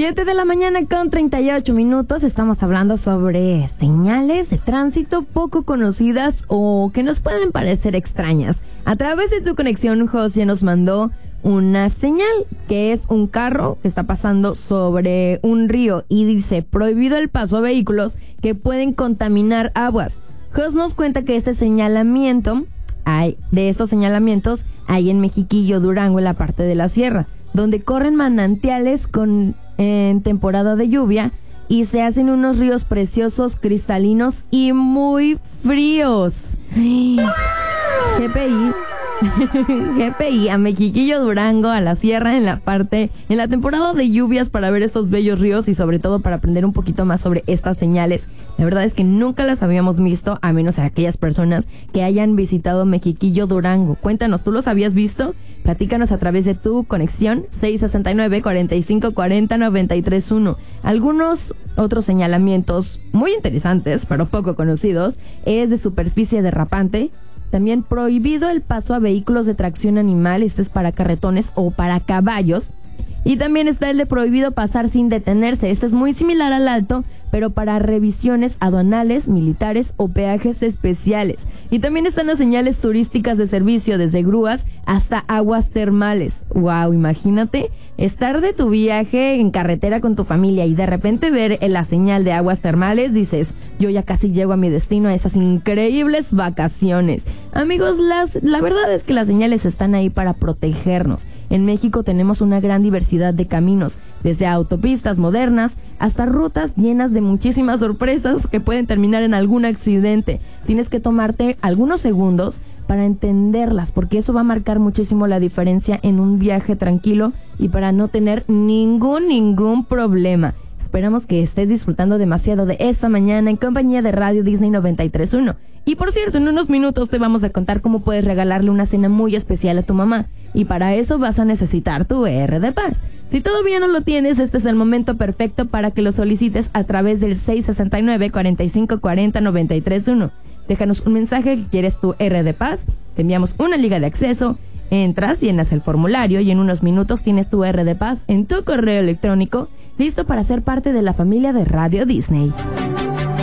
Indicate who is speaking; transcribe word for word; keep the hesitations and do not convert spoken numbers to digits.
Speaker 1: siete de la mañana con treinta y ocho minutos. Estamos hablando sobre señales de tránsito poco conocidas o que nos pueden parecer extrañas. A través de tu conexión, José nos mandó una señal que es un carro que está pasando sobre un río y dice: prohibido el paso a vehículos que pueden contaminar aguas. Jos nos cuenta que este señalamiento, hay, de estos señalamientos hay en Mexiquillo, Durango, en la parte de la sierra, donde corren manantiales con, en temporada de lluvia y se hacen unos ríos preciosos, cristalinos y muy fríos. G P I G P I a Mexiquillo, Durango, a la sierra, en la parte, en la temporada de lluvias, para ver estos bellos ríos y sobre todo para aprender un poquito más sobre estas señales. La verdad es que nunca las habíamos visto, a menos a aquellas personas que hayan visitado Mexiquillo, Durango. Cuéntanos, ¿tú los habías visto? Platícanos a través de tu conexión seis sesenta y nueve, cuarenta y cinco cuarenta, noventa y tres uno. Algunos otros señalamientos muy interesantes, pero poco conocidos, es de superficie derrapante. También prohibido el paso a vehículos de tracción animal, este es para carretones o para caballos. Y también está el de prohibido pasar sin detenerse, este es muy similar al alto, pero para revisiones aduanales, militares o peajes especiales. Y también están las señales turísticas de servicio, desde grúas hasta aguas termales. ¡Wow! Imagínate estar de tu viaje en carretera con tu familia y de repente ver la señal de aguas termales. Dices, yo ya casi llego a mi destino, a esas increíbles vacaciones. Amigos, las, la verdad es que las señales están ahí para protegernos. En México tenemos una gran diversidad de caminos, desde autopistas modernas hasta rutas llenas de muchísimas sorpresas que pueden terminar en algún accidente. Tienes que tomarte algunos segundos para entenderlas, porque eso va a marcar muchísimo la diferencia en un viaje tranquilo y para no tener ningún, ningún problema. Esperamos que estés disfrutando demasiado de esta mañana en compañía de Radio Disney noventa y tres punto uno. Y por cierto, en unos minutos te vamos a contar cómo puedes regalarle una cena muy especial a tu mamá. Y para eso vas a necesitar tu R de Paz. Si todavía no lo tienes, este es el momento perfecto para que lo solicites a través del seis sesenta y nueve, cuarenta y cinco cuarenta, noventa y tres uno. Déjanos un mensaje que quieres tu R de Paz, te enviamos una liga de acceso, entras, llenas el formulario y en unos minutos tienes tu R de Paz en tu correo electrónico, listo para ser parte de la familia de Radio Disney.